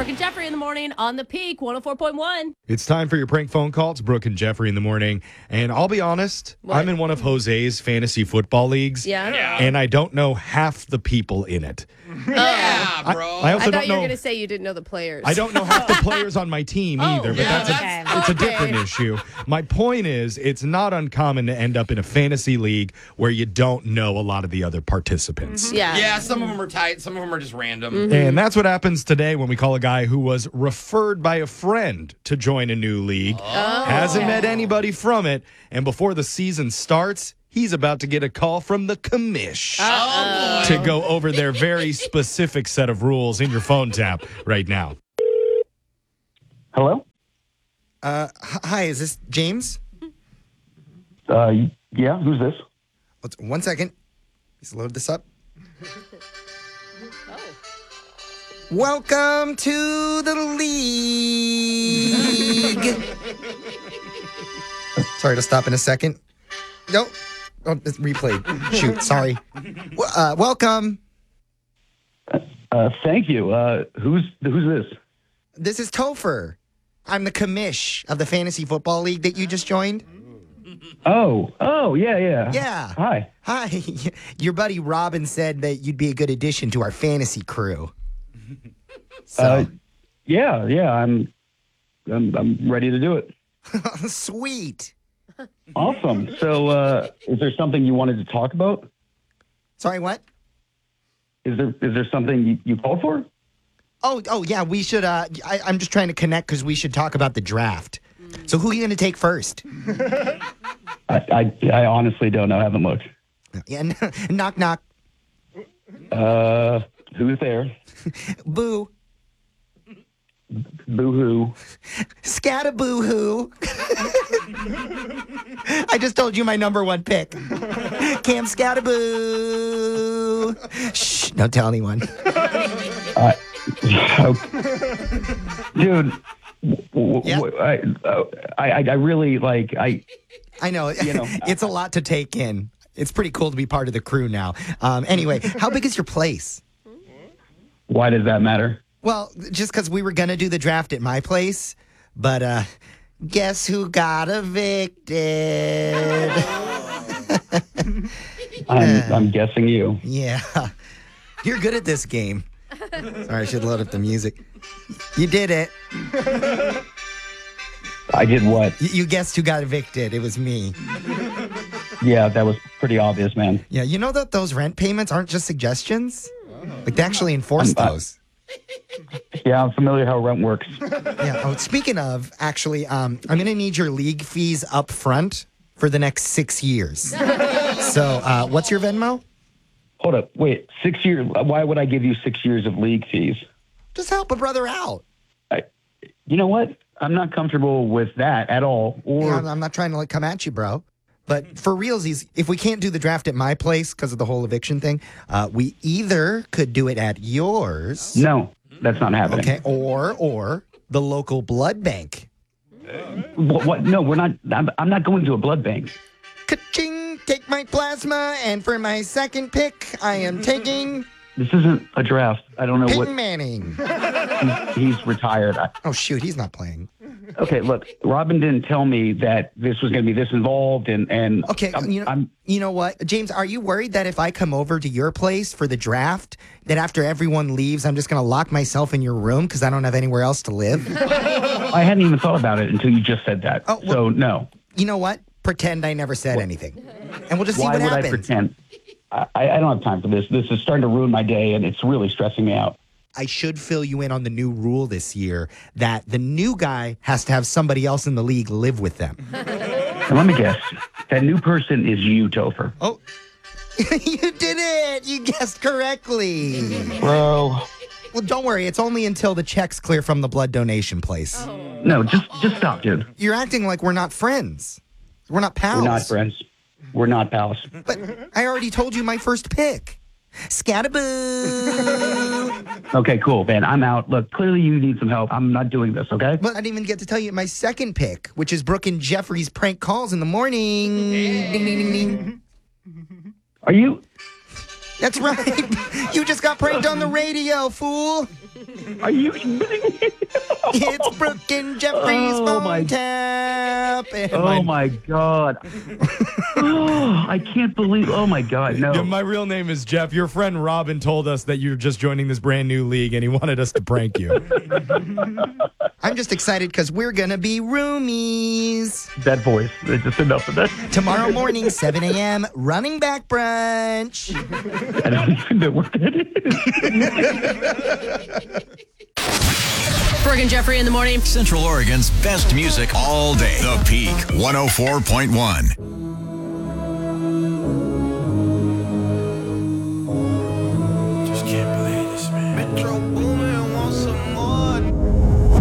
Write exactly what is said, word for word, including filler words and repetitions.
Brooke and Jeffrey in the morning on the Peak one oh four point one. It's time for your prank phone call. It's Brooke and Jeffrey in the morning. And I'll be honest, What? I'm in one of Jose's fantasy football leagues. Yeah? Yeah. And I don't know half the people in it. Yeah, I, bro. I also I don't thought you were know. going to say you didn't know the players. I don't know half the players on my team Oh, either, but yeah, that's, a, that's- it's a okay. different issue. My point is, it's not uncommon to end up in a fantasy league where you don't know a lot of the other participants. Yeah. yeah, some of them are tight. Some of them are just random. Mm-hmm. And that's what happens today when we call a guy who was referred by a friend to join a new league. Oh. Hasn't met anybody from it. And before the season starts, he's about to get a call from the commish Oh, boy. to go over their very specific set of rules in your phone tap right now. Hello? Uh, h- hi, is this James? Uh, yeah, who's this? Let's- One second. Let's load this up. Welcome to the league. Sorry to stop in a second. Nope. Oh, it's replayed. Shoot, sorry. W- Uh, welcome. Uh, thank you. Uh, who's who's this? This is Topher. I'm the commish of the fantasy football league that you just joined. Oh, oh, yeah, yeah. Yeah. Hi. Hi. Your buddy Robin said that you'd be a good addition to our fantasy crew. So, Uh, yeah, yeah. I'm, I'm, I'm ready to do it. sweet. Awesome. So, uh, is there something you wanted to talk about? Sorry, what? Is there is there something you, you called for? Oh, oh yeah. We should. Uh, I, I'm just trying to connect because we should talk about the draft. So, who are you going to take first? I, I, I honestly don't know. I haven't looked. Yeah, knock, knock. Uh, who's there? Boo. Boo-hoo. Scattaboo hoo. I just told you my number one pick. Cam Scattaboo. Shh, don't tell anyone. Uh, dude, w- w- Yeah? w- I, uh, I, I I really, like, I... I know, You know, it's a lot to take in. It's pretty cool to be part of the crew now. Um, anyway, how big is your place? Why does that matter? Well, just because we were going to do the draft at my place, but uh, guess who got evicted? I'm, I'm guessing you. Yeah. You're good at this game. Sorry, I should load up the music. You did it. I did what? You, you guessed who got evicted. It was me. Yeah, that was pretty obvious, man. Yeah, you know that those rent payments aren't just suggestions? Like, they actually enforce I'm- I- those. Yeah, I'm familiar how rent works. Yeah. Oh, speaking of, actually, um, I'm going to need your league fees up front for the next six years. So, uh, what's your Venmo? Hold up. Wait, six years? Why would I give you six years of league fees? Just help a brother out. I, you know what? I'm not comfortable with that at all. Or Yeah, I'm, I'm not trying to like come at you, bro. But for realsies, if we can't do the draft at my place because of the whole eviction thing, uh, we either could do it at yours. no, that's not happening. Okay. Or or the local blood bank. What, what? No, we're not. I'm, I'm not going to a blood bank. Ka-ching! Take my plasma, and for my second pick, I am taking This isn't a draft. I don't know Peyton what. Manning. He's, he's retired. I, Oh shoot, he's not playing. okay, look, Robin didn't tell me that this was going to be this involved, and and Okay, I'm, you know, I'm you know what, James? Are you worried that if I come over to your place for the draft, that after everyone leaves, I'm just going to lock myself in your room because I don't have anywhere else to live? I hadn't even thought about it until you just said that. Oh, well- so no. You know what? Pretend I never said anything, and we'll just see Why what would happens. I pretend? I, I don't have time for this. This is starting to ruin my day, and it's really stressing me out. I should fill you in on the new rule this year that the new guy has to have somebody else in the league live with them. And let me guess, that new person is you, Topher. Oh, you did it! You guessed correctly. Bro. Well, don't worry. It's only until the checks clear from the blood donation place. No, just just stop, dude. You're acting like we're not friends. We're not pals. We're not friends. We're not pals. But I already told you my first pick. Scattaboo. Okay, cool, man. I'm out. Look, clearly you need some help. I'm not doing this, okay? But I didn't even get to tell you my second pick, which is Brooke and Jeffrey's prank calls in the morning. Ding, ding, ding, ding. Are you? That's right. You just got pranked on the radio, fool. Are you kidding me? It's Brooke and Jeffrey's Oh, phone my- tap. And Oh my God. Oh, I can't believe. Oh my God. No. Yeah, my real name is Jeff. Your friend Robin told us that you're just joining this brand new league and he wanted us to prank you. I'm just excited because we're going to be roomies. That voice. There's just enough of that. Tomorrow morning, seven a.m., running back brunch. I don't even know what that is. Brooke and Jeffrey in the morning. Central Oregon's best music all day. The Peak one oh four point one.